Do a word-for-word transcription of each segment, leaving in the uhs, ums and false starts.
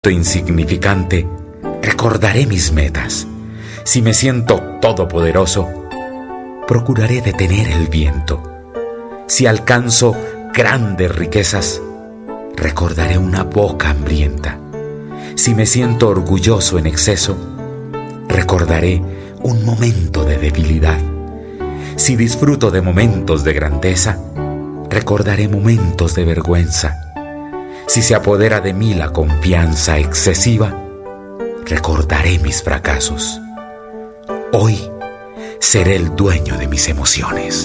insignificante, recordaré mis metas. Si me siento todopoderoso, procuraré detener el viento. Si alcanzo grandes riquezas, recordaré una boca hambrienta. Si me siento orgulloso en exceso, recordaré un momento de debilidad. Si disfruto de momentos de grandeza, recordaré momentos de vergüenza. Si se apodera de mí la confianza excesiva, recordaré mis fracasos. Hoy seré el dueño de mis emociones.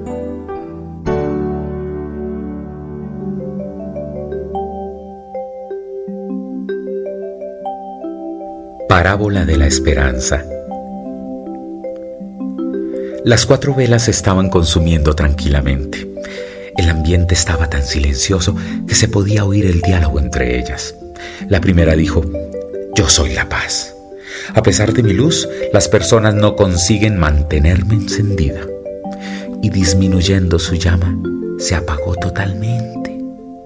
Parábola de la esperanza. Las cuatro velas se estaban consumiendo tranquilamente. El ambiente estaba tan silencioso que se podía oír el diálogo entre ellas. La primera dijo: «Yo soy la paz. A pesar de mi luz, las personas no consiguen mantenerme encendida». Y disminuyendo su llama, se apagó totalmente.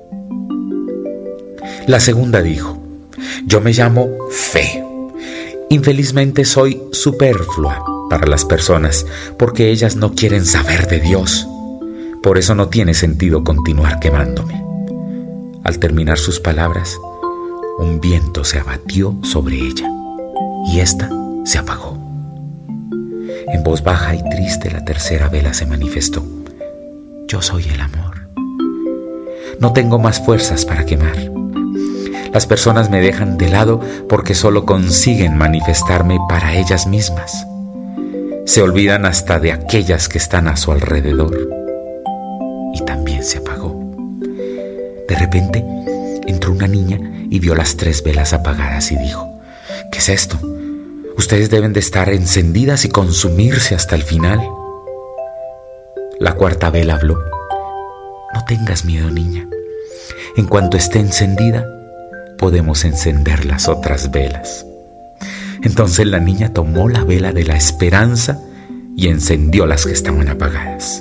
La segunda dijo: «Yo me llamo Fe. Infelizmente soy superflua para las personas porque ellas no quieren saber de Dios. Por eso no tiene sentido continuar quemándome». Al terminar sus palabras, un viento se abatió sobre ella y ésta se apagó. En voz baja y triste, la tercera vela se manifestó: «Yo soy el amor. No tengo más fuerzas para quemar. Las personas me dejan de lado porque solo consiguen manifestarme para ellas mismas. Se olvidan hasta de aquellas que están a su alrededor». Y también se apagó. De repente entró una niña y vio las tres velas apagadas y dijo: «¿Qué es esto? Ustedes deben de estar encendidas y consumirse hasta el final». La cuarta vela habló: «No tengas miedo, niña. En cuanto esté encendida, podemos encender las otras velas». Entonces la niña tomó la vela de la esperanza y encendió las que estaban apagadas.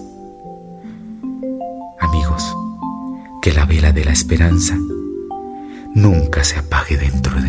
Amigos, que la vela de la esperanza nunca se apague dentro de